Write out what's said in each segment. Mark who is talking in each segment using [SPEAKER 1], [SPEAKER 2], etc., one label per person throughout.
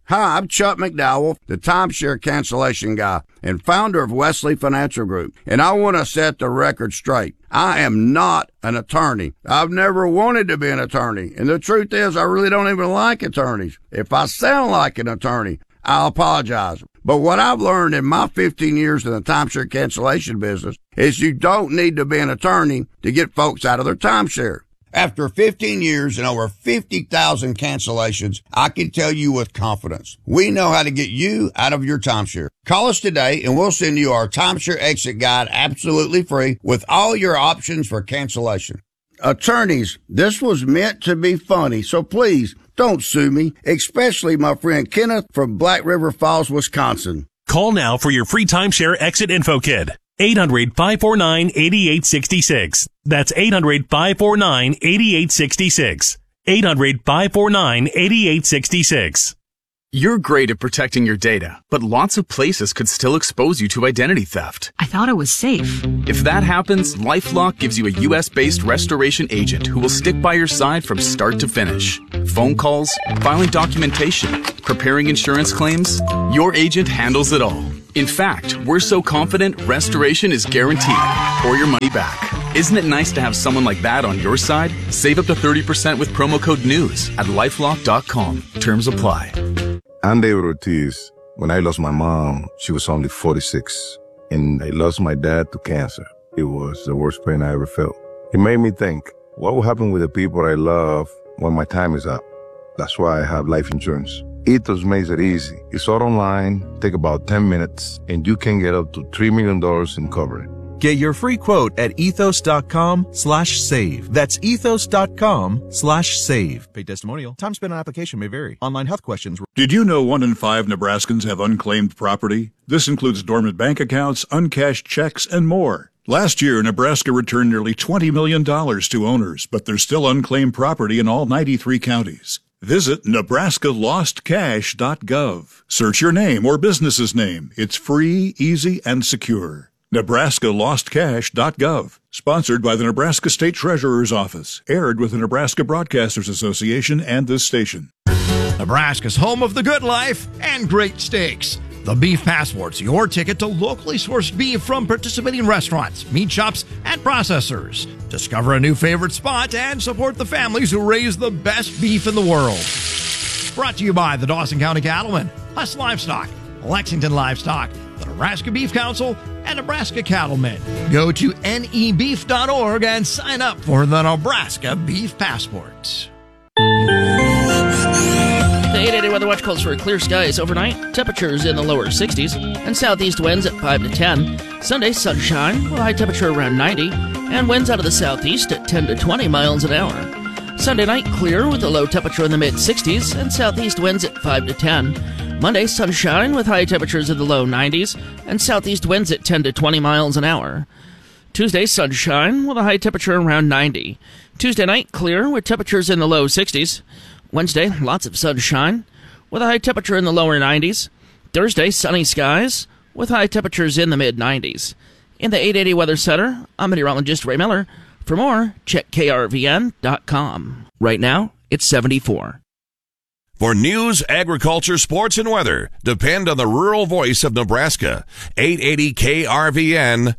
[SPEAKER 1] Hi, I'm Chuck McDowell, the timeshare cancellation guy and founder of Wesley Financial Group, and I want to set the record straight. I am not an attorney. I've never wanted to be an attorney, and the truth is I really don't even like attorneys. If I sound like an attorney, I'll apologize. But what I've learned in my 15 years in the timeshare cancellation business is you don't need to be an attorney to get folks out of their timeshare. After 15 years and over 50,000 cancellations, I can tell you with confidence, we know how to get you out of your timeshare. Call us today and we'll send you our timeshare exit guide absolutely free with all your options for cancellation. Attorneys, this was meant to be funny, so please don't sue me, especially my friend Kenneth from Black River Falls, Wisconsin.
[SPEAKER 2] Call now for your free timeshare exit info kit. 800-549-8866. That's 800-549-8866. 800-549-8866.
[SPEAKER 3] You're great at protecting your data, but lots of places could still expose you to identity theft.
[SPEAKER 4] I thought it was safe.
[SPEAKER 3] If that happens, LifeLock gives you a U.S.-based restoration agent who will stick by your side from start to finish. Phone calls, filing documentation, preparing insurance claims, your agent handles it all. In fact, we're so confident restoration is guaranteed or your money back. Isn't it nice to have someone like that on your side? Save up to 30% with promo code NEWS at LifeLock.com. Terms apply.
[SPEAKER 5] I'm David Ortiz. When I lost my mom, she was only 46, and I lost my dad to cancer. It was the worst pain I ever felt. It made me think, what will happen with the people I love when my time is up? That's why I have life insurance. Ethos makes it easy. It's all online, take about 10 minutes, and you can get up to $3 million in coverage.
[SPEAKER 6] Get your free quote at ethos.com/save. That's ethos.com/save. Paid testimonial. Time spent on application may vary. Online health questions.
[SPEAKER 7] Did you know 1 in 5 Nebraskans have unclaimed property? This includes dormant bank accounts, uncashed checks, and more. Last year, Nebraska returned nearly $20 million to owners, but there's still unclaimed property in all 93 counties. Visit nebraskalostcash.gov. Search your name or business's name. It's free, easy, and secure. nebraskalostcash.gov. Sponsored by the Nebraska State Treasurer's Office. Aired with the Nebraska Broadcasters Association and this station.
[SPEAKER 8] Nebraska's home of the good life and great steaks. The Beef Passport's your ticket to locally sourced beef from participating restaurants, meat shops, and processors. Discover a new favorite spot and support the families who raise the best beef in the world. Brought to you by the Dawson County Cattlemen, Huss Livestock, Lexington Livestock, the Nebraska Beef Council, and Nebraska Cattlemen. Go to nebeef.org and sign up for the Nebraska Beef Passport.
[SPEAKER 9] The 880 Weather Watch calls for clear skies overnight, temperatures in the lower 60s, and southeast winds at 5 to 10. Sunday, sunshine, with a high temperature around 90, and winds out of the southeast at 10 to 20 miles an hour. Sunday night, clear with a low temperature in the mid-60s, and southeast winds at 5 to 10. Monday, sunshine with high temperatures in the low 90s, and southeast winds at 10 to 20 miles an hour. Tuesday, sunshine with a high temperature around 90. Tuesday night, clear with temperatures in the low 60s. Wednesday, lots of sunshine with a high temperature in the lower 90s. Thursday, sunny skies with high temperatures in the mid-90s. In the 880 Weather Center, I'm meteorologist Ray Miller. For more, check krvn.com. Right now, it's 74.
[SPEAKER 10] For news, agriculture, sports, and weather, depend on the rural voice of Nebraska. 880 KRVN.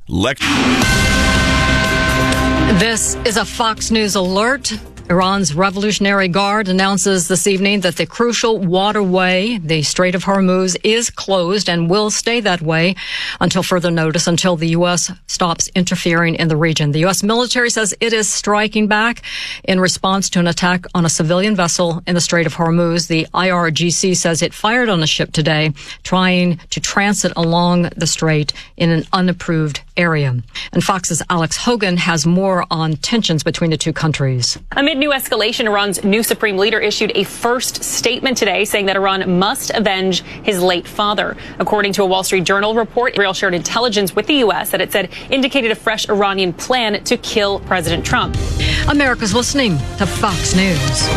[SPEAKER 11] This is a Fox News alert. Iran's Revolutionary Guard announces this evening that the crucial waterway, the Strait of Hormuz, is closed and will stay that way until further notice, until the U.S. stops interfering in the region. The U.S. military says it is striking back in response to an attack on a civilian vessel in the Strait of Hormuz. The IRGC says it fired on a ship today trying to transit along the strait in an unapproved area. And Fox's Alex Hogan has more on tensions between the two countries.
[SPEAKER 12] Amid new escalation, Iran's new supreme leader issued a first statement today saying that Iran must avenge his late father. According to a Wall Street Journal report, Israel shared intelligence with the U.S. that it said indicated a fresh Iranian plan to kill President Trump.
[SPEAKER 11] America's listening to Fox News.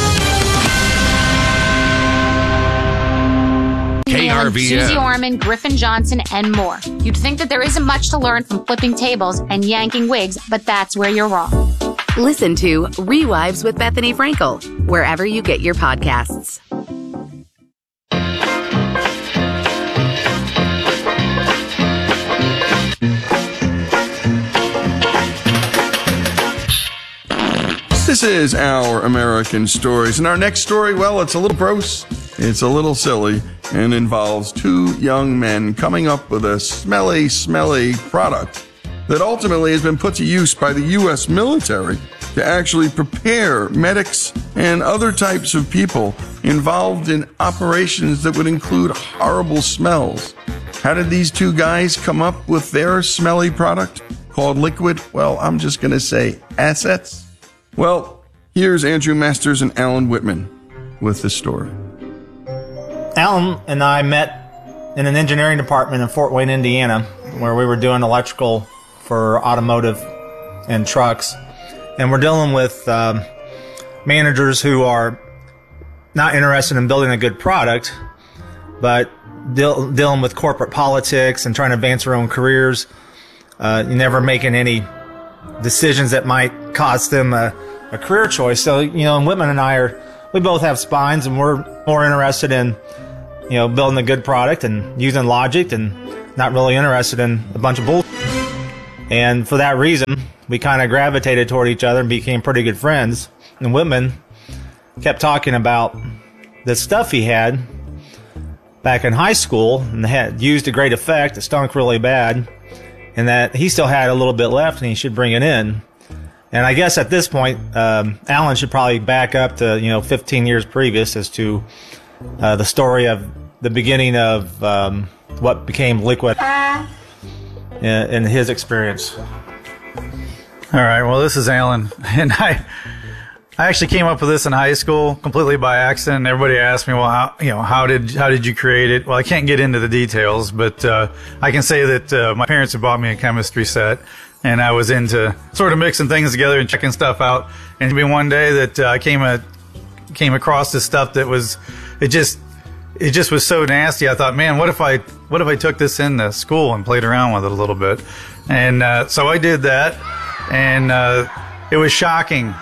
[SPEAKER 13] KRVN. Susie Orman, Griffin Johnson, and more. You'd think that there isn't much to learn from flipping tables and yanking wigs, but that's where you're wrong.
[SPEAKER 14] Listen to Rewives with Bethany Frankel, wherever you get your podcasts.
[SPEAKER 4] This is Our American Stories. And our next story, well, it's a little gross, it's a little silly, and involves two young men coming up with a smelly product that ultimately has been put to use by the U.S. military to actually prepare medics and other types of people involved in operations that would include horrible smells. How did these two guys come up with their smelly product called liquid? Well, I'm just going to say assets. Well, here's Andrew Masters and Alan Whitman with the story.
[SPEAKER 14] Alan and I met in an engineering department in Fort Wayne, Indiana, where we were doing electrical for automotive and trucks. And we're dealing with managers who are not interested in building a good product, but dealing with corporate politics and trying to advance their own careers. Never making any decisions that might cost them a career choice. So, and Whitman and I we both have spines, and we're more interested in, building a good product and using logic, and not really interested in a bunch of bull. And for that reason, we kind of gravitated toward each other and became pretty good friends. And Whitman kept talking about the stuff he had back in high school and had used to great effect. It stunk really bad, and that he still had a little bit left and he should bring it in. And I guess at this point, Alan should probably back up to 15 years previous as to the story of the beginning of what became liquid in his experience.
[SPEAKER 15] All right. Well, this is Alan, and I actually came up with this in high school completely by accident. Everybody asked me, well, how did you create it? Well, I can't get into the details, but I can say that my parents had bought me a chemistry set, and I was into sort of mixing things together and checking stuff out. And one day that I came across this stuff that was it just was so nasty. I thought, man, what if I took this into school and played around with it a little bit? And so I did that, and it was shocking.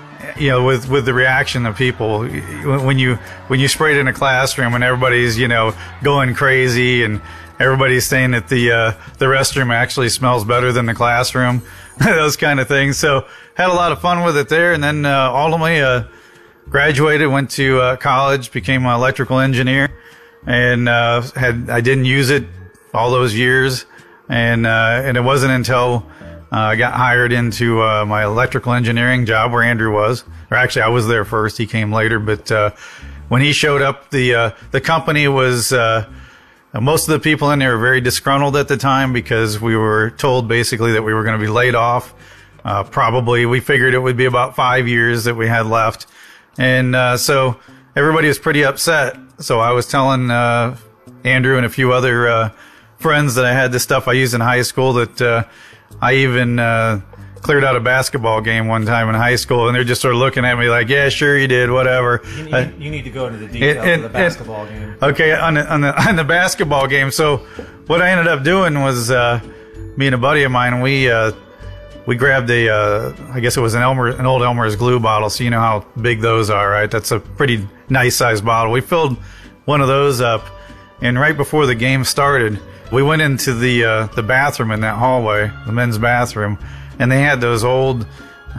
[SPEAKER 15] With the reaction of people when you spray it in a classroom and everybody's going crazy and everybody's saying that the restroom actually smells better than the classroom, those kind of things. So had a lot of fun with it there, and then ultimately graduated, went to college, became an electrical engineer, and I didn't use it all those years, and it wasn't until I got hired into my electrical engineering job where Andrew was. Or actually, I was there first. He came later. But when he showed up, the company was most of the people in there were very disgruntled at the time because we were told basically that we were going to be laid off. Probably we figured it would be about 5 years that we had left, and so everybody was pretty upset. So I was telling Andrew and a few other friends that I had this stuff I used in high school that. I even cleared out a basketball game one time in high school, and they're just sort of looking at me like, yeah, sure you did, whatever.
[SPEAKER 14] You need to go into the details of the basketball game.
[SPEAKER 15] Okay, on the basketball game. So what I ended up doing was me and a buddy of mine, we grabbed I guess it was an old Elmer's glue bottle, so you know how big those are, right? That's a pretty nice sized bottle. We filled one of those up, and right before the game started, we went into the bathroom in that hallway, the men's bathroom, and they had those old,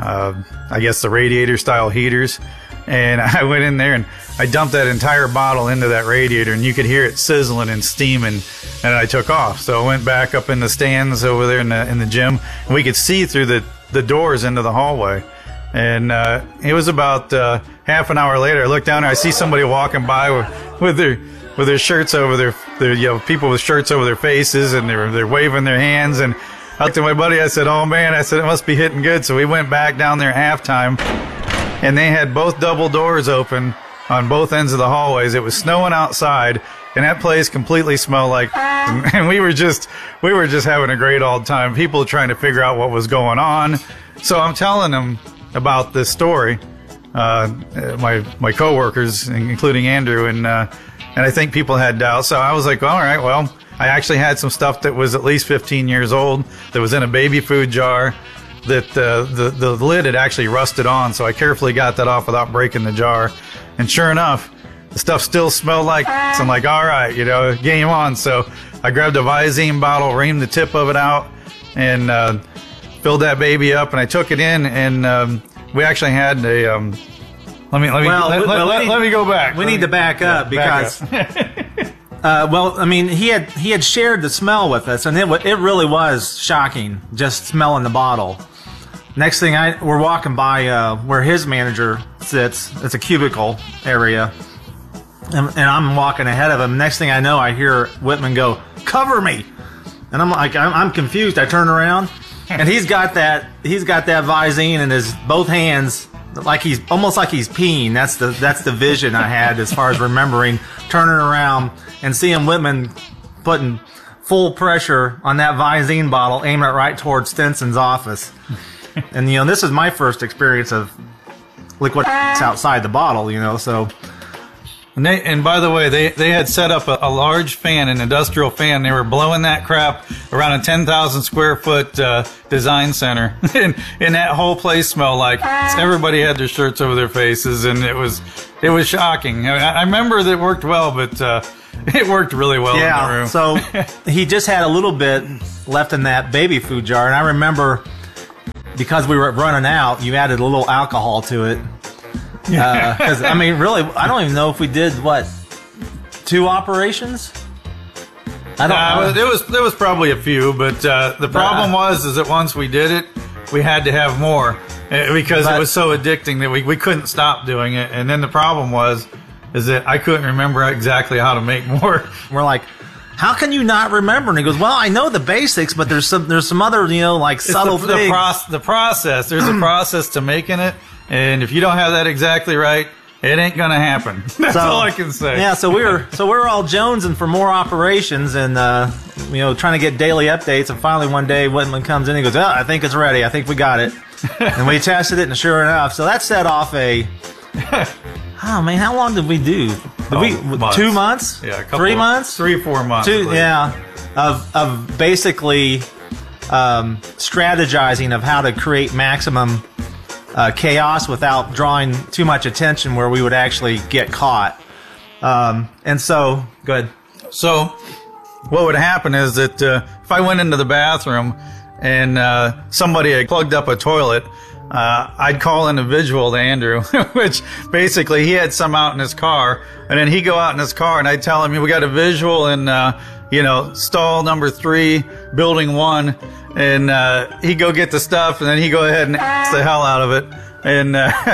[SPEAKER 15] I guess the radiator style heaters. And I went in there and I dumped that entire bottle into that radiator, and you could hear it sizzling and steaming, and I took off. So I went back up in the stands over there in the gym, and we could see through the doors into the hallway. And it was about half an hour later, I looked down there, I see somebody walking by with their shirts over their people with shirts over their faces, and they're waving their hands. And out to my buddy, I said, oh man, I said, it must be hitting good. So we went back down there at halftime, and they had both double doors open on both ends of the hallways. It was snowing outside, and that place completely smelled like, and we were just having a great old time. People trying to figure out what was going on. So I'm telling them about this story, my coworkers, including Andrew, and I think people had doubts. So I was like, all right, well, I actually had some stuff that was at least 15 years old that was in a baby food jar that the lid had actually rusted on. So I carefully got that off without breaking the jar. And sure enough, the stuff still smelled like, so I'm like, all right, game on. So I grabbed a Visine bottle, reamed the tip of it out, and filled that baby up, and I took it in, and we actually had a. Let me go back.
[SPEAKER 14] We need to back up because. He had shared the smell with us, and it really was shocking just smelling the bottle. Next thing we're walking by where his manager sits. It's a cubicle area, and I'm walking ahead of him. Next thing I know, I hear Whitman go, "Cover me!" And I'm like, I'm confused. I turn around, and he's got that Visine in his both hands, like he's peeing. That's the vision I had as far as remembering turning around and seeing Whitman putting full pressure on that Visine bottle, aiming it right towards Stinson's office. And this is my first experience of liquid outside the bottle. So.
[SPEAKER 15] And by the way, they had set up a large fan, an industrial fan. They were blowing that crap around a 10,000 square foot design center, and that whole place smelled like everybody had their shirts over their faces, and it was shocking. I remember that it worked well, but it worked really well in the room.
[SPEAKER 14] So he just had a little bit left in that baby food jar, and I remember because we were running out, you added a little alcohol to it. Because really, I don't even know if we did 2 operations. I don't know.
[SPEAKER 15] There was probably a few, but the problem was that once we did it, we had to have more because it was so addicting that we couldn't stop doing it. And then the problem is that I couldn't remember exactly how to make more.
[SPEAKER 14] We're like, how can you not remember? And he goes, well, I know the basics, but there's some other subtle things.
[SPEAKER 15] The process. There's a process to making it. And if you don't have that exactly right, it ain't gonna happen. That's all I can say.
[SPEAKER 14] Yeah, so we were all jonesing for more operations and trying to get daily updates. And finally one day Whitman comes in and he goes, "Oh, I think it's ready. I think we got it." And we tested it, and sure enough, so that set off a. Oh man, how long did we do? 2 months?
[SPEAKER 15] Yeah,
[SPEAKER 14] 3 months?
[SPEAKER 15] 3-4 months.
[SPEAKER 14] Of basically strategizing of how to create maximum chaos without drawing too much attention where we would actually get caught. And so, good.
[SPEAKER 15] So, what would happen is that if I went into the bathroom and somebody had plugged up a toilet, I'd call in a visual to Andrew, which basically he had some out in his car, and then he'd go out in his car and I'd tell him, we got a visual in, stall number 3, building 1, and he'd go get the stuff, and then he'd go ahead and ass the hell out of it. And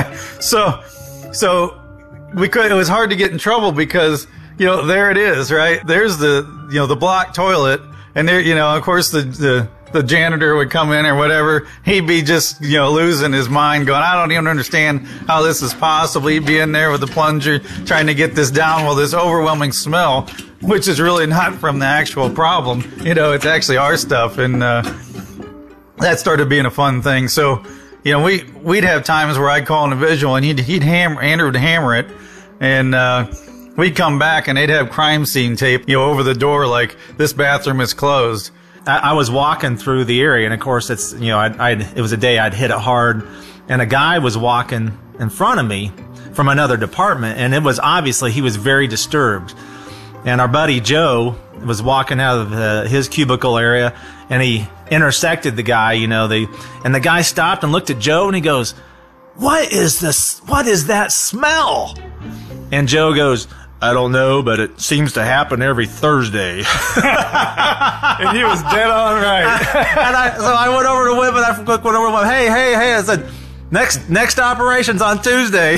[SPEAKER 15] so we could. It was hard to get in trouble because there it is, right? There's the block toilet, and there of course the janitor would come in or whatever. He'd be just losing his mind, going, I don't even understand how this is possible. He'd be in there with the plunger trying to get this down. Well, this overwhelming smell, which is really not from the actual problem. It's actually our stuff, and that started being a fun thing. So, we'd have times where I'd call in a visual, and Andrew would hammer it, and we'd come back, and they'd have crime scene tape, over the door, like this bathroom is closed.
[SPEAKER 14] I was walking through the area, and of course, it's it was a day I'd hit it hard, and a guy was walking in front of me from another department, and it was obviously he was very disturbed. And our buddy Joe was walking out of his cubicle area, and he intersected the guy, and the guy stopped and looked at Joe, and he goes, "What is this? What is that smell?" And Joe goes, "I don't know, but it seems to happen every Thursday."
[SPEAKER 15] And he was dead on right.
[SPEAKER 14] So I went over to Whitman. I went over to him. Hey! I said, next operation's on Tuesday.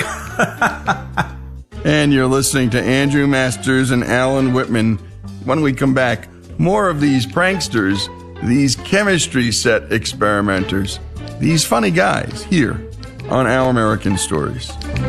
[SPEAKER 4] And you're listening to Andrew Masters and Alan Whitman. When we come back, more of these pranksters, these chemistry set experimenters, these funny guys here on Our American Stories.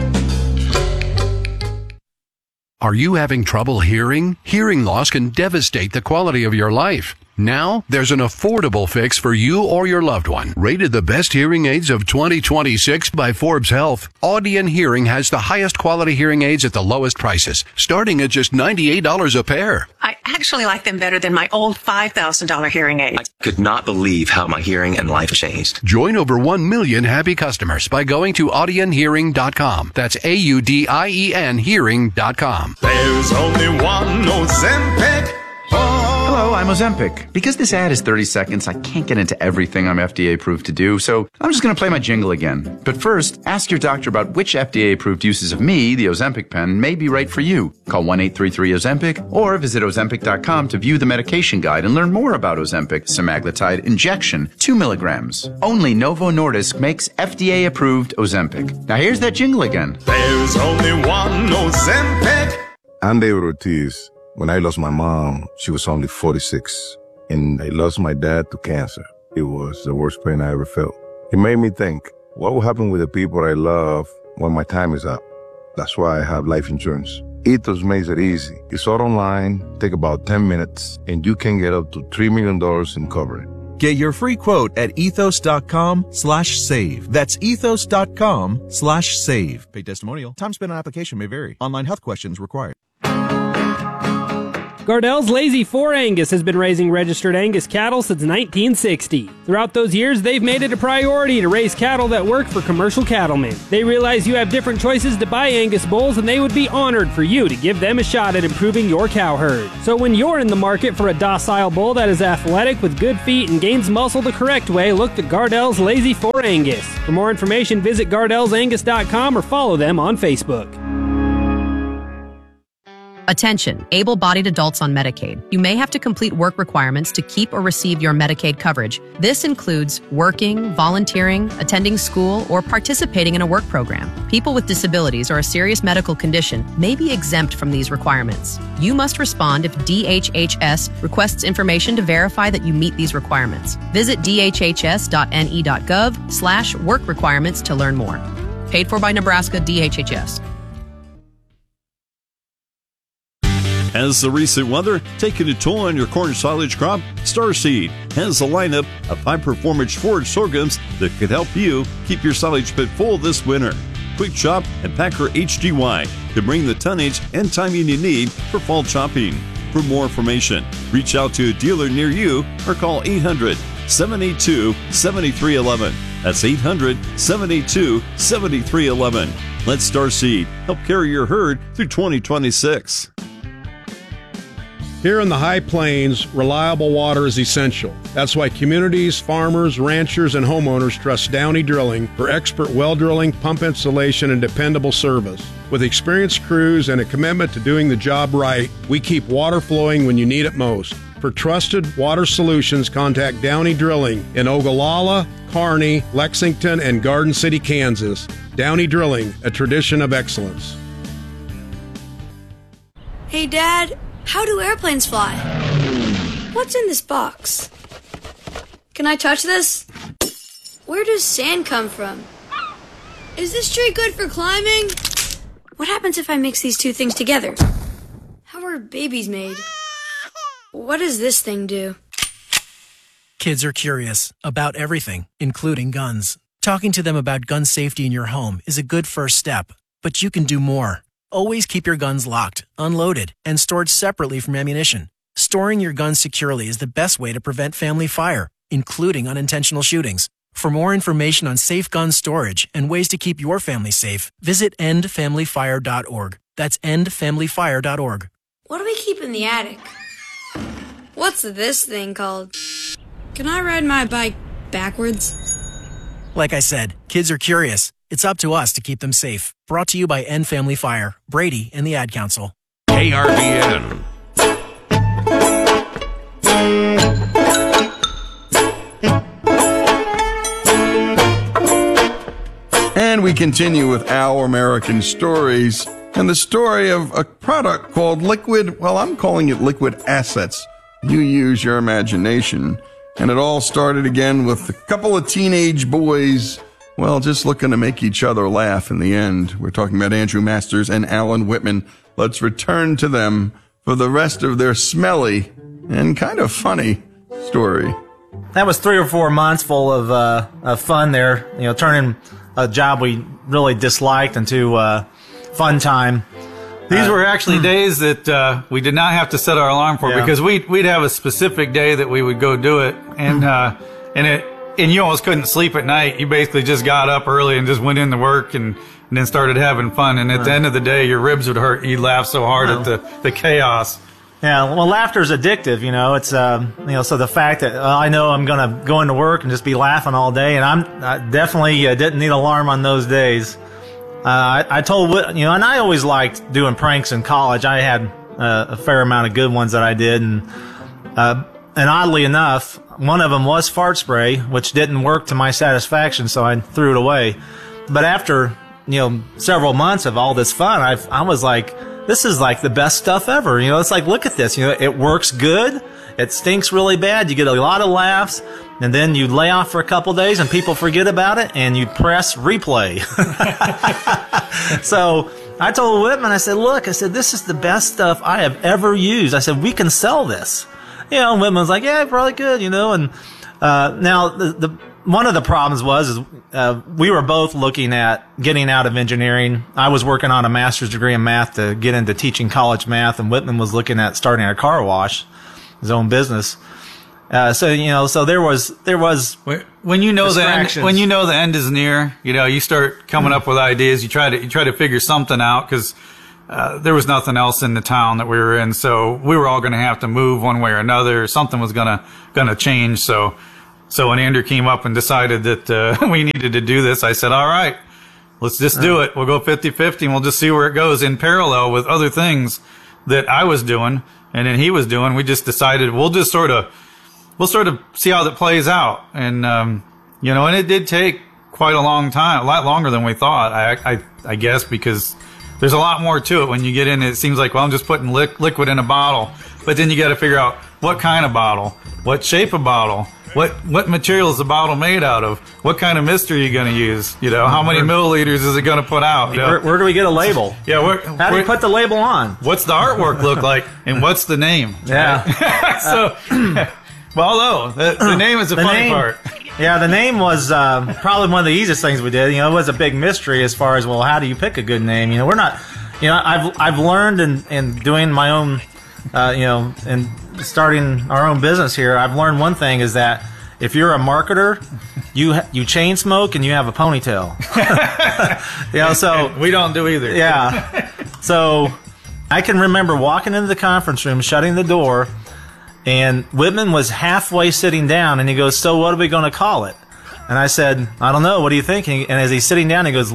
[SPEAKER 16] Are you having trouble hearing? Hearing loss can devastate the quality of your life. Now, there's an affordable fix for you or your loved one. Rated the best hearing aids of 2026 by Forbes Health, Audion Hearing has the highest quality hearing aids at the lowest prices, starting at just $98 a pair.
[SPEAKER 17] I actually like them better than my old $5,000 hearing aid.
[SPEAKER 18] I could not believe how my hearing and life changed.
[SPEAKER 16] Join over 1 million happy customers by going to audionhearing.com. That's AUDIEN hearing.com.
[SPEAKER 19] There's only one Ozempic. Hello, I'm Ozempic. Because this ad is 30 seconds, I can't get into everything I'm FDA approved to do, so I'm just going to play my jingle again. But first, ask your doctor about which FDA approved uses of me, the Ozempic pen, may be right for you. Call 1-833-OZEMPIC or visit Ozempic.com to view the medication guide and learn more about Ozempic semaglutide injection, 2 milligrams. Only Novo Nordisk makes FDA approved Ozempic. Now here's that jingle again.
[SPEAKER 5] There's only one Ozempic. I'm David Ortiz. When I lost my mom, she was only 46, and I lost my dad to cancer. It was the worst pain I ever felt. It made me think, what will happen with the people I love when my time is up? That's why I have life insurance. Ethos makes it easy. It's all online, take about 10 minutes, and you can get up to $3 million in coverage.
[SPEAKER 6] Get your free quote at ethos.com/save. That's ethos.com/save. Paid testimonial. Time spent on application may vary. Online health questions required.
[SPEAKER 20] Gardell's Lazy 4 Angus has been raising registered Angus cattle since 1960. Throughout those years, they've made it a priority to raise cattle that work for commercial cattlemen. They realize you have different choices to buy Angus bulls, and they would be honored for you to give them a shot at improving your cow herd. So when you're in the market for a docile bull that is athletic with good feet and gains muscle the correct way, look to Gardell's Lazy 4 Angus. For more information, visit GardellsAngus.com or follow them on Facebook.
[SPEAKER 21] Attention, able-bodied adults on Medicaid. You may have to complete work requirements to keep or receive your Medicaid coverage. This includes working, volunteering, attending school, or participating in a work program. People with disabilities or a serious medical condition may be exempt from these requirements. You must respond if DHHS requests information to verify that you meet these requirements. Visit dhhs.ne.gov/work requirements to learn more. Paid for by Nebraska DHHS.
[SPEAKER 22] Has the recent weather taken a toll on your corn silage crop? Starseed has a lineup of high-performance forage sorghums that could help you keep your silage pit full this winter. Quick Chop and Packer HGY can bring the tonnage and timing you need for fall chopping. For more information, reach out to a dealer near you or call 800-782-7311. That's 800-782-7311. Let Starseed help carry your herd through 2026.
[SPEAKER 23] Here in the High Plains, reliable water is essential. That's why communities, farmers, ranchers, and homeowners trust Downey Drilling for expert well drilling, pump installation, and dependable service. With experienced crews and a commitment to doing the job right, we keep water flowing when you need it most. For trusted water solutions, contact Downey Drilling in Ogallala, Kearney, Lexington, and Garden City, Kansas. Downey Drilling, a tradition of excellence.
[SPEAKER 24] Hey, Dad. How do airplanes fly? What's in this box? Can I touch this? Where does sand come from? Is this tree good for climbing? What happens if I mix these two things together? How are babies made? What does this thing do?
[SPEAKER 25] Kids are curious about everything, including guns. Talking to them about gun safety in your home is a good first step, but you can do more. Always keep your guns locked, unloaded, and stored separately from ammunition. Storing your guns securely is the best way to prevent family fire, including unintentional shootings. For more information on safe gun storage and ways to keep your family safe, visit endfamilyfire.org. That's endfamilyfire.org.
[SPEAKER 24] What do we keep in the attic? What's this thing called? Can I ride my bike backwards?
[SPEAKER 25] Like I said, kids are curious. It's up to us to keep them safe. Brought to you by End Family Fire, Brady, and the Ad Council.
[SPEAKER 10] KRBN.
[SPEAKER 4] And we continue with Our American Stories and the story of a product called Liquid, well, I'm calling it Liquid Assets. You use your imagination. And it all started again with a couple of teenage boys, well, just looking to make each other laugh in the end. We're talking about Andrew Masters and Alan Whitman. Let's return to them for the rest of their smelly and kind of funny story.
[SPEAKER 14] That was 3 or 4 months full of fun there, turning a job we really disliked into fun time.
[SPEAKER 15] These were actually days that we did not have to set our alarm for, because we'd have a specific day that we would go do it, and you almost couldn't sleep at night. You basically just got up early and just went into work and then started having fun. And at the end of the day, your ribs would hurt. You'd laugh so hard at the chaos.
[SPEAKER 14] Yeah, well, laughter's addictive, you know. It's, so the fact that I know I'm going to go into work and just be laughing all day, and I definitely didn't need alarm on those days. I told, and I always liked doing pranks in college. I had a fair amount of good ones that I did, and oddly enough, one of them was fart spray, which didn't work to my satisfaction, so I threw it away. But after, several months of all this fun, I was like, this is like the best stuff ever. It's like, look at this. It works good. It stinks really bad. You get a lot of laughs, and then you lay off for a couple days, and people forget about it, and you press replay. So I told Whitman, I said, look, this is the best stuff I have ever used. I said, we can sell this. Whitman was like, yeah, probably could, and now the one of the problems was we were both looking at getting out of engineering. I was working on a master's degree in math to get into teaching college math, and Whitman was looking at starting a car wash, his own business. So there was
[SPEAKER 15] when the end is near, you start coming up with ideas. You try to figure something out because there was nothing else in the town that we were in, so we were all going to have to move one way or another. Something was gonna change. So when Andrew came up and decided that we needed to do this, I said, all right, let's just do it. We'll go 50-50 and we'll just see where it goes. In parallel with other things that I was doing and then he was doing, we just decided we'll sort of see how that plays out. And, and it did take quite a long time, a lot longer than we thought, I guess, because there's a lot more to it. When you get in, it seems like, well, I'm just putting liquid in a bottle. But then you got to figure out what kind of bottle, what shape of bottle, what material is the bottle made out of, what kind of mist are you going to use, how many milliliters is it going to put out?
[SPEAKER 14] Where do we get a label?
[SPEAKER 15] Yeah,
[SPEAKER 14] how do you put the label on?
[SPEAKER 15] What's the artwork look like, and what's the name?
[SPEAKER 14] Yeah.
[SPEAKER 15] Right? The name is the funny part.
[SPEAKER 14] Yeah, the name was probably one of the easiest things we did. It was a big mystery as far as, well, how do you pick a good name? We're not, I've learned in doing my own, and starting our own business here, I've learned one thing is that if you're a marketer, you chain smoke and you have a ponytail. So
[SPEAKER 15] we don't do either.
[SPEAKER 14] Yeah. So I can remember walking into the conference room, shutting the door, and Whitman was halfway sitting down, and he goes, so what are we going to call it? And I said, I don't know. What do you think? And as he's sitting down, he goes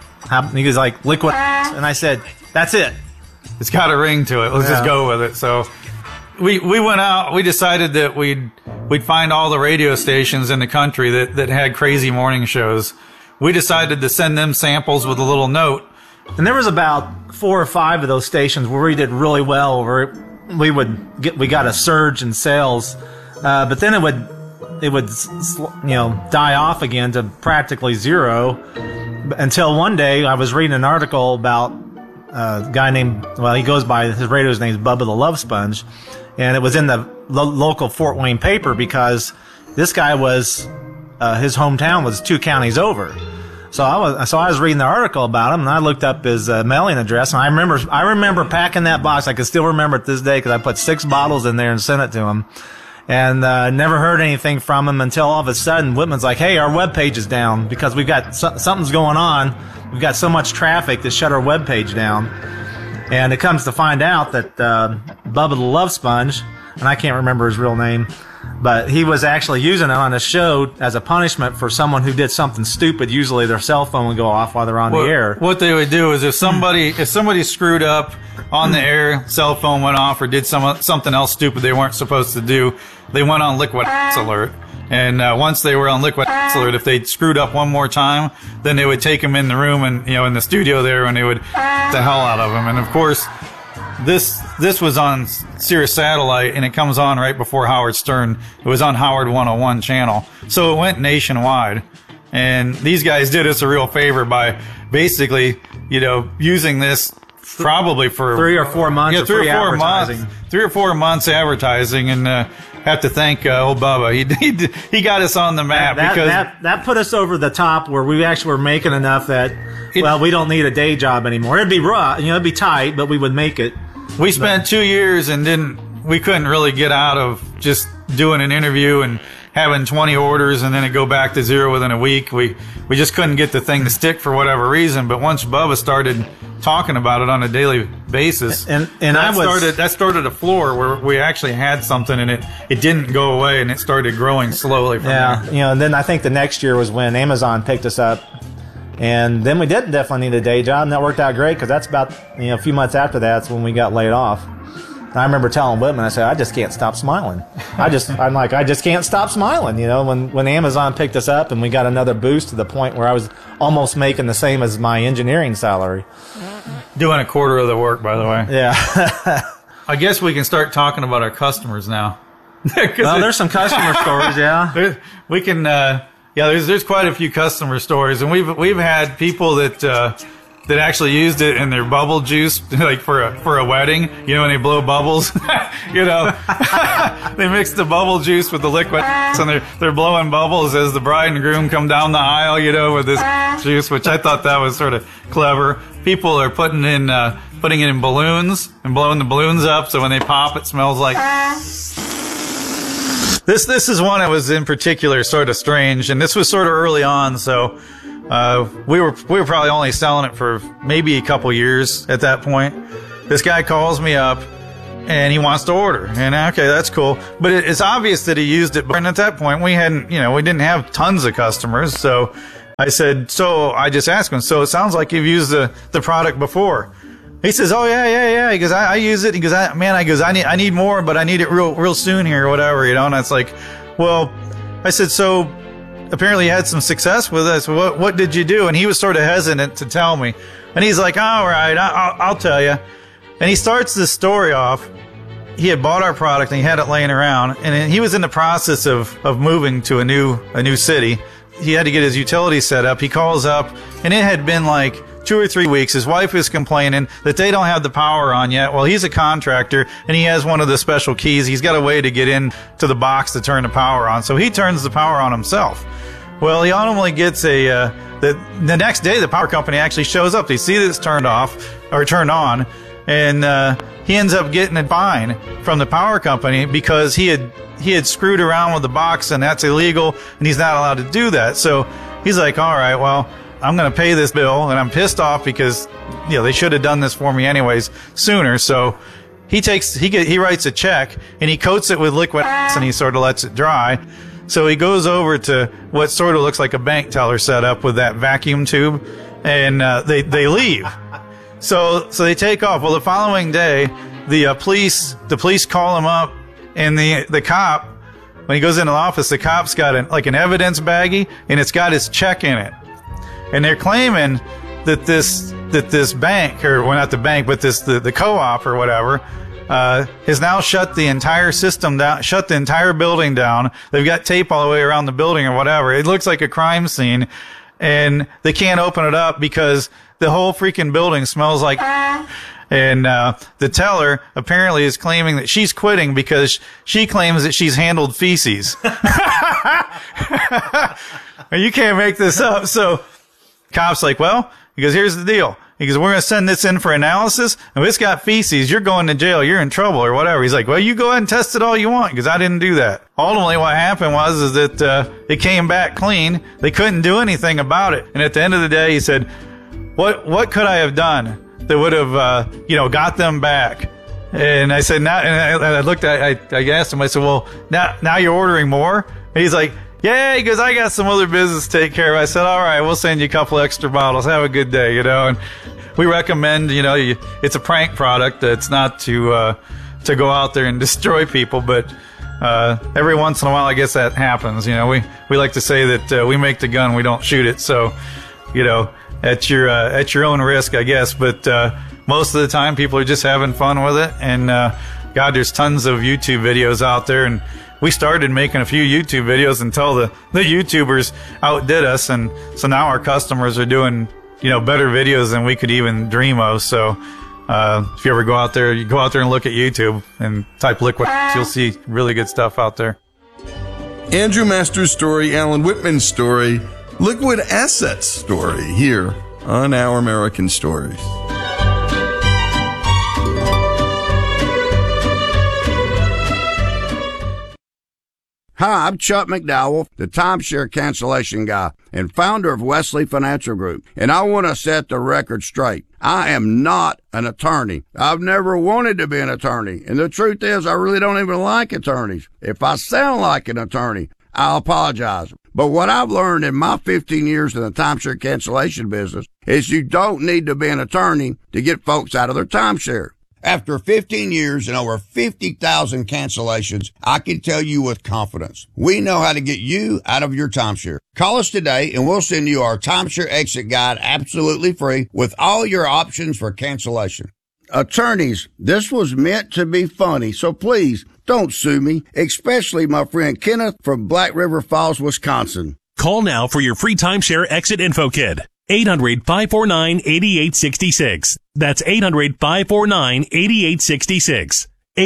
[SPEAKER 14] like, liquid. And I said, that's it.
[SPEAKER 15] It's got a ring to it. Let's just go with it. So we went out. We decided that we'd find all the radio stations in the country that had crazy morning shows. We decided to send them samples with a little note.
[SPEAKER 14] And there was about 4 or 5 of those stations where we did really well, where we got a surge in sales, but then it would die off again to practically zero, until one day I was reading an article about a guy named, he goes by, his radio's name is Bubba the Love Sponge, and it was in the local Fort Wayne paper because this guy was his hometown was 2 counties over. So I was reading the article about him, and I looked up his mailing address, and I remember packing that box. I can still remember it this day because I put 6 bottles in there and sent it to him, and never heard anything from him until all of a sudden Whitman's like, "Hey, our webpage is down because we've got something's going on. We've got so much traffic to shut our webpage down." And it comes to find out that Bubba the Love Sponge, and I can't remember his real name, but he was actually using it on a show as a punishment for someone who did something stupid. Usually their cell phone would go off while they're on the air.
[SPEAKER 15] What they would do is if somebody screwed up on the air, cell phone went off, or did something else stupid they weren't supposed to do, they went on Liquid Alert. And once they were on Liquid Alert, if they screwed up one more time, then they would take them in the room and in the studio there, and they would the hell out of them. And of course, this was on Sirius Satellite, and it comes on right before Howard Stern. It was on Howard 101 channel, so it went nationwide. And these guys did us a real favor by basically, using this probably for
[SPEAKER 14] 3 or 4 months.
[SPEAKER 15] 3 or 4 months advertising, and have to thank old Bubba. He got us on the map because
[SPEAKER 14] that put us over the top where we actually were making enough that we don't need a day job anymore. It'd be rough, it'd be tight, but we would make it.
[SPEAKER 15] We spent 2 years and we couldn't really get out of just doing an interview and having 20 orders and then it go back to zero within a week. We just couldn't get the thing to stick for whatever reason. But once Bubba started talking about it on a daily basis,
[SPEAKER 14] and
[SPEAKER 15] that started a floor where we actually had something, and it didn't go away, and it started growing slowly from there.
[SPEAKER 14] And then I think the next year was when Amazon picked us up, and then we did definitely need a day job, and that worked out great because that's about a few months after that's when we got laid off. I remember telling Whitman, I said, I just can't stop smiling. I just can't stop smiling. When Amazon picked us up and we got another boost to the point where I was almost making the same as my engineering salary.
[SPEAKER 15] Doing a quarter of the work, by the way.
[SPEAKER 14] Yeah.
[SPEAKER 15] I guess we can start talking about our customers now.
[SPEAKER 14] Well, there's some customer stories, yeah.
[SPEAKER 15] We can, there's quite a few customer stories, and we've had people that actually used it in their bubble juice, like for a wedding, when they blow bubbles, they mix the bubble juice with the liquid, and they're blowing bubbles as the bride and groom come down the aisle, with this juice, which I thought that was sort of clever. People are putting it in balloons and blowing the balloons up, so when they pop, it smells like. This is one that was in particular sort of strange, and this was sort of early on, so. We were probably only selling it for maybe a couple years at that point. This guy calls me up and he wants to order, and okay, that's cool. But it's obvious that he used it. And at that point, we didn't have tons of customers. So I just asked him, so it sounds like you've used the product before. He says, oh yeah. He goes, I use it. He goes, I need more, but I need it real soon here or whatever, and it's like, well, I said, so apparently he had some success with us. What did you do? And he was sort of hesitant to tell me. And he's like, all right, I'll tell you. And he starts this story off. He had bought our product and he had it laying around. And he was in the process of moving to a new city. He had to get his utility set up. He calls up and it had been like 2 or 3 weeks. His wife is complaining that they don't have the power on yet. Well, he's a contractor and he has one of the special keys. He's got a way to get in to the box to turn the power on. So he turns the power on himself. Well, he ultimately gets the next day the power company actually shows up. They see that it's turned off or turned on, and he ends up getting a fine from the power company because he had screwed around with the box, and that's illegal, and he's not allowed to do that. So he's like, all right, well, I'm going to pay this bill, and I'm pissed off because they should have done this for me anyways sooner. So he writes a check and he coats it with liquid and he sort of lets it dry. So he goes over to what sort of looks like a bank teller setup with that vacuum tube, and they leave. So they take off. Well, the following day, the police call him up, and the cop, when he goes into the office, the cop's got an evidence baggie, and it's got his check in it, and they're claiming that this bank, or well, not the bank, but the co-op or whatever. Has now shut the entire system down, shut the entire building down. They've got tape all the way around the building or whatever. It looks like a crime scene, and they can't open it up because the whole freaking building smells like. And the teller apparently is claiming that she's quitting because she claims that she's handled feces. You can't make this up. So, cop's like, well, he goes, here's the deal. He goes, we're going to send this in for analysis, and if it's got feces, you're going to jail, you're in trouble, or whatever. He's like, well, you go ahead and test it all you want, because I didn't do that. Ultimately, what happened was that it came back clean. They couldn't do anything about it. And at the end of the day, he said, what could I have done that would have, got them back? And I said, now, and I asked him, I said, well, now you're ordering more? And he's like, yeah, he goes, I got some other business to take care of. I said, all right, we'll send you a couple extra bottles. Have a good day, And we recommend, it's a prank product. It's not to go out there and destroy people, but every once in a while, I guess that happens. We like to say that we make the gun, we don't shoot it. So, at your own risk, I guess. But most of the time, people are just having fun with it. And God, there's tons of YouTube videos out there, and we started making a few YouTube videos until the YouTubers outdid us, and so now our customers are doing better videos than we could even dream of. So if you ever go out there and look at YouTube and type Liquid, you'll see really good stuff out there.
[SPEAKER 4] Andrew Masters' story, Alan Whitman's story, Liquid Assets story here on Our American Stories.
[SPEAKER 1] Hi, I'm Chuck McDowell, the timeshare cancellation guy and founder of Wesley Financial Group, and I want to set the record straight. I am not an attorney. I've never wanted to be an attorney, and the truth is I really don't even like attorneys. If I sound like an attorney, I'll apologize. But what I've learned in my 15 years in the timeshare cancellation business is you don't need to be an attorney to get folks out of their timeshare. After 15 years and over 50,000 cancellations, I can tell you with confidence, we know how to get you out of your timeshare. Call us today and we'll send you our timeshare exit guide absolutely free with all your options for cancellation. Attorneys, this was meant to be funny, so please don't sue me, especially my friend Kenneth from Black River Falls, Wisconsin.
[SPEAKER 2] Call now for your free timeshare exit info kit. 800-549-8866. That's 800-549-8866.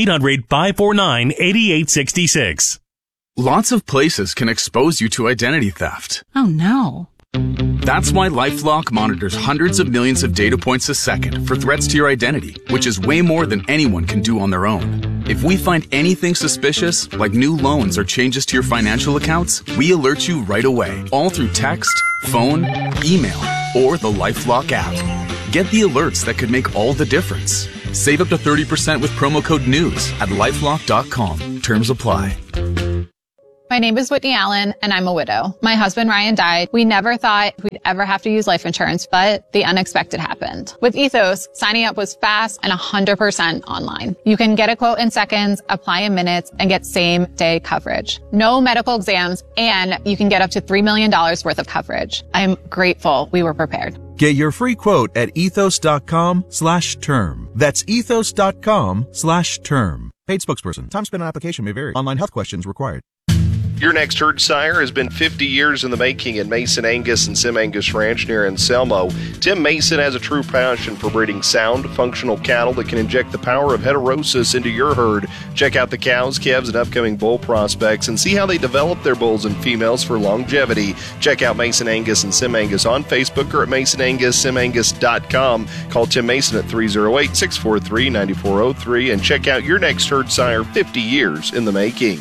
[SPEAKER 2] 800-549-8866.
[SPEAKER 3] Lots of places can expose you to identity theft.
[SPEAKER 7] Oh no.
[SPEAKER 3] That's why LifeLock monitors hundreds of millions of data points a second for threats to your identity, which is way more than anyone can do on their own. If we find anything suspicious, like new loans or changes to your financial accounts, we alert you right away, all through text, phone, email, or the LifeLock app. Get the alerts that could make all the difference. Save up to 30% with promo code NEWS at LifeLock.com. Terms apply.
[SPEAKER 8] My name is Whitney Allen, and I'm a widow. My husband, Ryan, died. We never thought we'd ever have to use life insurance, but the unexpected happened. With Ethos, signing up was fast and 100% online. You can get a quote in seconds, apply in minutes, and get same-day coverage. No medical exams, and you can get up to $3 million worth of coverage. I'm grateful we were prepared.
[SPEAKER 6] Get your free quote at ethos.com/term. That's ethos.com/term. Paid spokesperson. Time spent on application may vary. Online health questions required.
[SPEAKER 26] Your next herd sire has been 50 years in the making at Mason Angus and Sim Angus Ranch near Anselmo. Tim Mason has a true passion for breeding sound, functional cattle that can inject the power of heterosis into your herd. Check out the cows, calves, and upcoming bull prospects and see how they develop their bulls and females for longevity. Check out Mason Angus and Sim Angus on Facebook or at masonangussimangus.com. Call Tim Mason at 308-643-9403 and check out your next herd sire, 50 years in the making.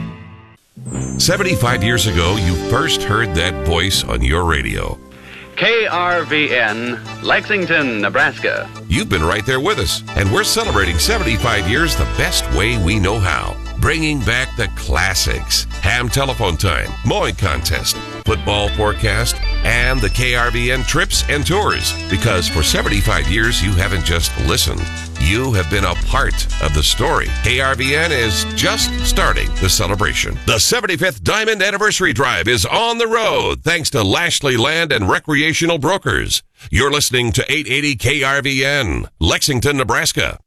[SPEAKER 10] 75 years ago, you first heard that voice on your radio.
[SPEAKER 27] KRVN, Lexington, Nebraska.
[SPEAKER 10] You've been right there with us, and we're celebrating 75 years the best way we know how. Bringing back the classics. Ham telephone time, mowing contest, football forecast, and the KRVN trips and tours. Because for 75 years, you haven't just listened. You have been a part of the story. KRVN is just starting the celebration. The 75th Diamond Anniversary Drive is on the road thanks to Lashley Land and Recreational Brokers. You're listening to 880 KRVN, Lexington, Nebraska.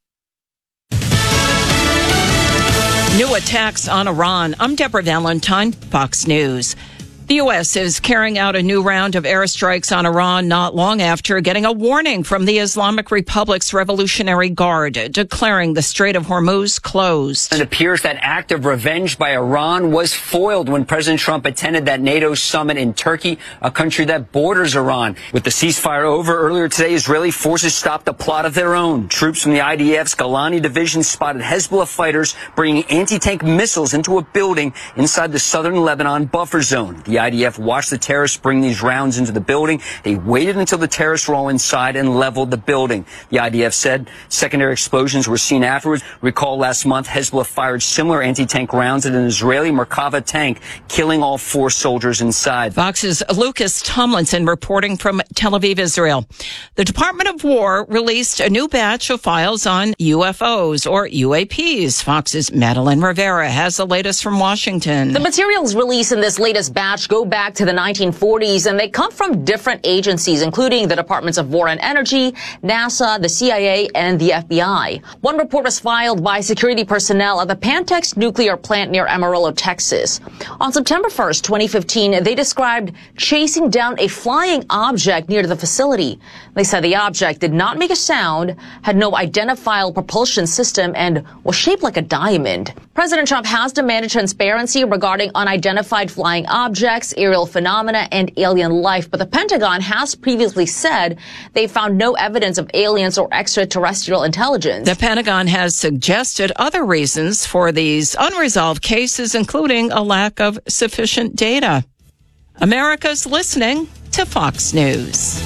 [SPEAKER 28] New attacks on Iran. I'm Deborah Valentine, Fox News. The U.S. is carrying out a new round of airstrikes on Iran not long after getting a warning from the Islamic Republic's Revolutionary Guard, declaring the Strait of Hormuz closed.
[SPEAKER 29] It appears that act of revenge by Iran was foiled when President Trump attended that NATO summit in Turkey, a country that borders Iran. With the ceasefire over earlier today, Israeli forces stopped a plot of their own. Troops from the IDF's Golani division spotted Hezbollah fighters bringing anti-tank missiles into a building inside the southern Lebanon buffer zone. The IDF watched the terrorists bring these rounds into the building. They waited until the terrorists were all inside and leveled the building. The IDF said secondary explosions were seen afterwards. Recall last month, Hezbollah fired similar anti-tank rounds at an Israeli Merkava tank, killing all 4 soldiers inside.
[SPEAKER 28] Fox's Lucas Tomlinson reporting from Tel Aviv, Israel. The Department of War released a new batch of files on UFOs or UAPs. Fox's Madeline Rivera has the latest from Washington.
[SPEAKER 30] The materials released in this latest batch go back to the 1940s, and they come from different agencies, including the Departments of War and Energy, NASA, the CIA, and the FBI. One report was filed by security personnel at the Pantex nuclear plant near Amarillo, Texas. On September 1st, 2015, they described chasing down a flying object near the facility. They said the object did not make a sound, had no identifiable propulsion system, and was shaped like a diamond. President Trump has demanded transparency regarding unidentified flying objects, aerial phenomena, and alien life. But the Pentagon has previously said they found no evidence of aliens or extraterrestrial intelligence.
[SPEAKER 28] The Pentagon has suggested other reasons for these unresolved cases, including a lack of sufficient data. America's listening to Fox News.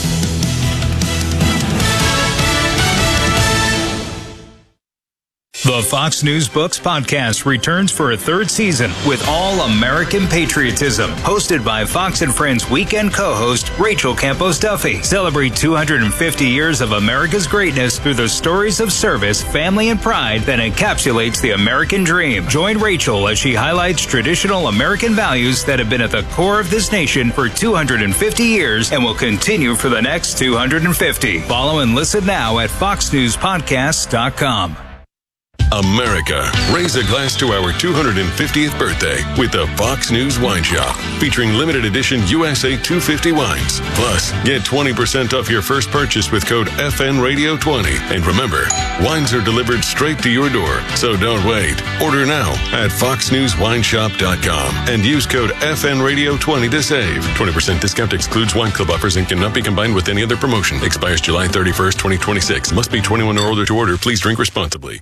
[SPEAKER 5] The Fox News Books podcast returns for a third season with all American patriotism. Hosted by Fox and Friends weekend co-host Rachel Campos Duffy. Celebrate 250 years of America's greatness through the stories of service, family, and pride that encapsulates the American dream. Join Rachel as she highlights traditional American values that have been at the core of this nation for 250 years and will continue for the next 250. Follow and listen now at foxnewspodcasts.com.
[SPEAKER 7] America, raise a glass to our 250th birthday with the Fox News Wine Shop, featuring limited edition USA 250 wines. Plus, get 20% off your first purchase with code FNRadio20. And remember, wines are delivered straight to your door, so don't wait. Order now at foxnewswineshop.com and use code FNRadio20 to save. 20% discount excludes wine club offers and cannot be combined with any other promotion. Expires July 31st, 2026. Must be 21 or older to order. Please drink responsibly.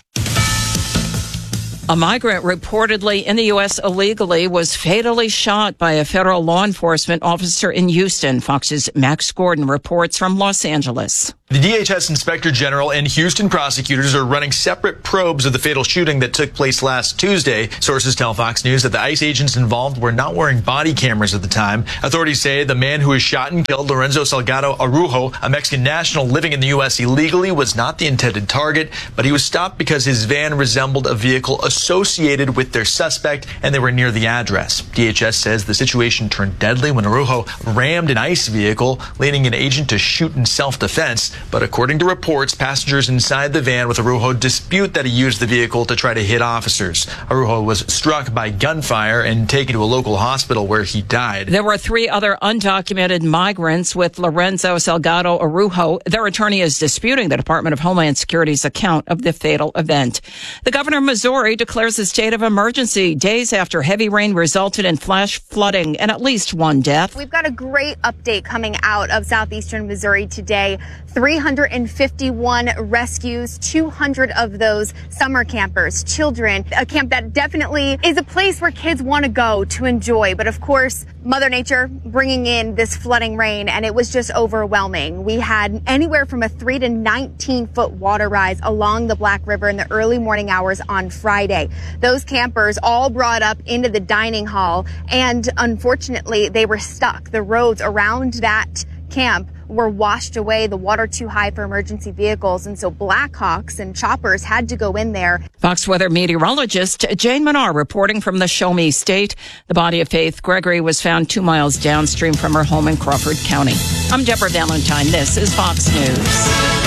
[SPEAKER 28] A migrant reportedly in the U.S. illegally was fatally shot by a federal law enforcement officer in Houston. Fox's Max Gordon reports from Los Angeles.
[SPEAKER 9] The DHS Inspector General and Houston prosecutors are running separate probes of the fatal shooting that took place last Tuesday. Sources tell Fox News that the ICE agents involved were not wearing body cameras at the time. Authorities say the man who was shot and killed, Lorenzo Salgado Araujo, a Mexican national living in the U.S. illegally, was not the intended target, but he was stopped because his van resembled a vehicle associated with their suspect, and they were near the address. DHS says the situation turned deadly when Araujo rammed an ICE vehicle, leading an agent to shoot in self-defense. But according to reports, passengers inside the van with Araujo dispute that he used the vehicle to try to hit officers. Araujo was struck by gunfire and taken to a local hospital where he died.
[SPEAKER 28] There were 3 other undocumented migrants with Lorenzo Salgado Araujo. Their attorney is disputing the Department of Homeland Security's account of the fatal event. The governor of Missouri declares a state of emergency days after heavy rain resulted in flash flooding and at least 1 death.
[SPEAKER 11] We've got a great update coming out of southeastern Missouri today. 351 rescues, 200 of those summer campers, children, a camp that definitely is a place where kids want to go to enjoy. But of course, Mother Nature bringing in this flooding rain, and it was just overwhelming. We had anywhere from a 3 to 19-foot water rise along the Black River in the early morning hours on Friday. Those campers all brought up into the dining hall, and unfortunately, they were stuck. The roads around that camp were washed away, the water too high for emergency vehicles, and so Blackhawks and choppers had to go in there.
[SPEAKER 28] Fox weather meteorologist Jane Menard reporting from the Show Me State. The body of Faith Gregory was found 2 miles downstream from her home in Crawford County. I'm Deborah Valentine. This is Fox News.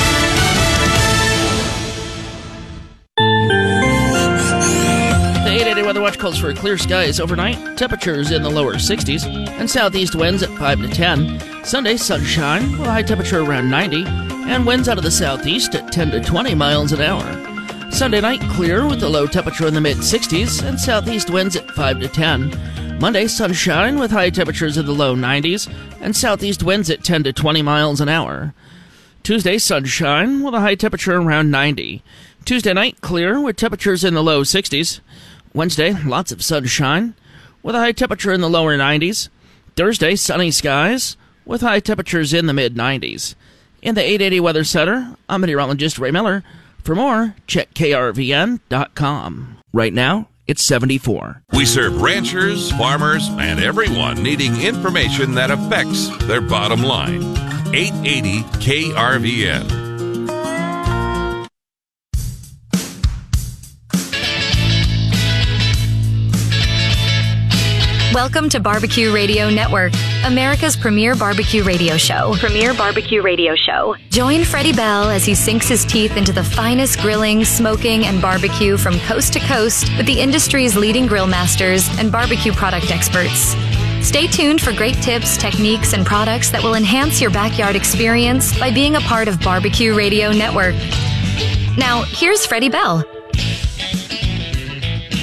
[SPEAKER 12] Weather Watch calls for clear skies overnight, temperatures in the lower 60s, and southeast winds at 5 to 10. Sunday, sunshine with a high temperature around 90, and winds out of the southeast at 10 to 20 miles an hour. Sunday night, clear with a low temperature in the mid-60s, and southeast winds at 5 to 10. Monday, sunshine with high temperatures in the low 90s, and southeast winds at 10 to 20 miles an hour. Tuesday, sunshine with a high temperature around 90. Tuesday night, clear with temperatures in the low 60s. Wednesday, lots of sunshine with a high temperature in the lower 90s. Thursday, sunny skies with high temperatures in the mid-90s. In the 880 Weather Center, I'm meteorologist Ray Miller. For more, check KRVN.com. Right now, it's 74.
[SPEAKER 10] We serve ranchers, farmers, and everyone needing information that affects their bottom line. 880 KRVN.
[SPEAKER 13] Welcome to Barbecue Radio Network, America's premier barbecue radio show. Join Freddie Bell as he sinks his teeth into the finest grilling, smoking, and barbecue from coast to coast with the industry's leading grill masters and barbecue product experts. Stay tuned for great tips, techniques, and products that will enhance your backyard experience by being a part of Barbecue Radio Network. Now, here's Freddie Bell.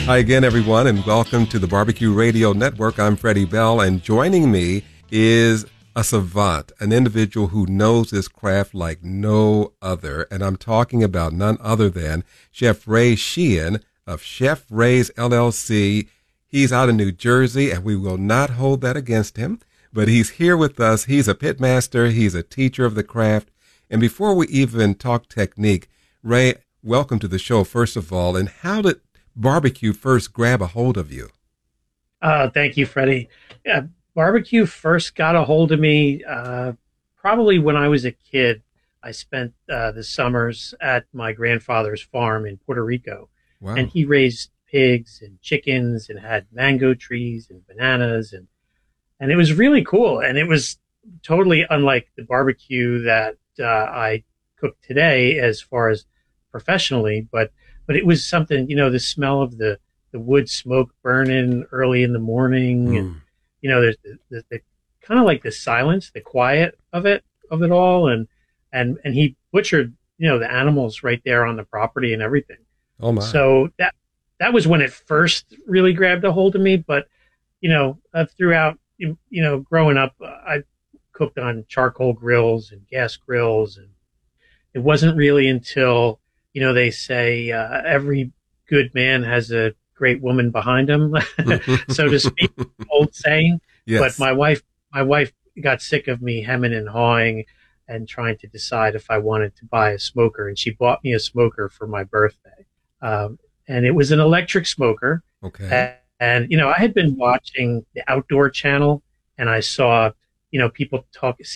[SPEAKER 16] Hi again, everyone, and welcome to the Barbecue Radio Network. I'm Freddie Bell, and joining me is a savant, an individual who knows this craft like no other, and I'm talking about none other than Chef Ray Sheehan of Chef Ray's LLC. He's out in New Jersey, and we will not hold that against him, but he's here with us. He's a pitmaster. He's a teacher of the craft. And before we even talk technique, Ray, welcome to the show, first of all. And how did barbecue first grab a hold of you?
[SPEAKER 17] Thank you, Freddie. Barbecue first got a hold of me probably when I was a kid. I spent the summers at my grandfather's farm in Puerto Rico. Wow. And he raised pigs and chickens and had mango trees and bananas. And it was really cool. And it was totally unlike the barbecue that I cook today as far as professionally. But it was something, the smell of the wood smoke burning early in the morning. And, there's the kind of like the silence, the quiet of it all. And he butchered, the animals right there on the property and everything.
[SPEAKER 16] Oh my.
[SPEAKER 17] So that was when it first really grabbed a hold of me. But, throughout, growing up, I cooked on charcoal grills and gas grills. And it wasn't really until, they say every good man has a great woman behind him, so to speak, old saying. Yes. But my wife got sick of me hemming and hawing and trying to decide if I wanted to buy a smoker. And she bought me a smoker for my birthday. And it was an electric smoker.
[SPEAKER 16] Okay.
[SPEAKER 17] And I had been watching the Outdoor Channel, and I saw, people